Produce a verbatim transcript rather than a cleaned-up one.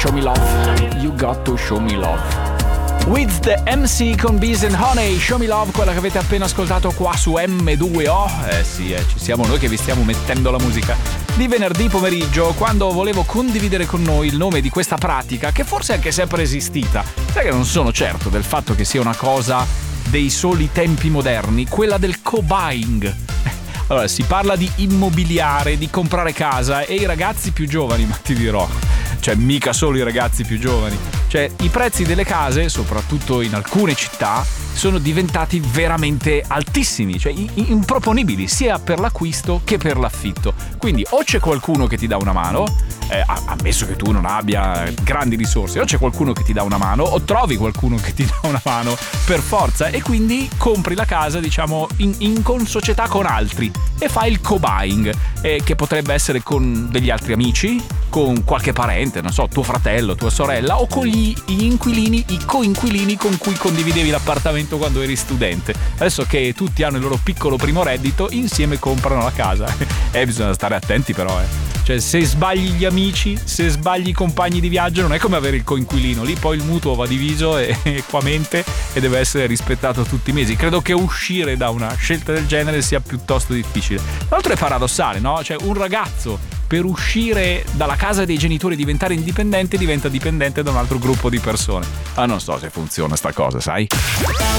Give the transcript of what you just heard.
Show Me Love, You Got To Show Me Love. With the M C con Bees and Honey, Show Me Love, quella che avete appena ascoltato qua su M due O. Eh sì, eh, ci siamo noi che vi stiamo mettendo la musica di venerdì pomeriggio, quando volevo condividere con noi il nome di questa pratica che forse è anche sempre esistita. Sai che non sono certo del fatto che sia una cosa dei soli tempi moderni, quella del co-buying. Allora, si parla di immobiliare, di comprare casa, e i ragazzi più giovani, ma ti dirò, cioè mica solo i ragazzi più giovani, cioè i prezzi delle case, soprattutto in alcune città, sono diventati veramente altissimi, cioè improponibili sia per l'acquisto che per l'affitto. Quindi o c'è qualcuno che ti dà una mano, eh, ammesso che tu non abbia grandi risorse, o c'è qualcuno che ti dà una mano, o trovi qualcuno che ti dà una mano per forza, e quindi compri la casa, diciamo, in, in con società con altri, e fai il co-buying, eh, che potrebbe essere con degli altri amici, con qualche parente, non so, tuo fratello, tua sorella, o con gli, gli inquilini, i coinquilini con cui condividevi l'appartamento quando eri studente. Adesso che tutti hanno il loro piccolo primo reddito, insieme comprano la casa. E eh, bisogna stare attenti però, eh. Cioè, se sbagli gli amici, se sbagli i compagni di viaggio, non è come avere il coinquilino. Lì poi il mutuo va diviso equamente e deve essere rispettato tutti i mesi. Credo che uscire da una scelta del genere sia piuttosto difficile. Tra l'altro è paradossale, no? Cioè, un ragazzo, per uscire dalla casa dei genitori e diventare indipendente, diventa dipendente da un altro gruppo di persone. Ah, non so se funziona sta cosa, sai?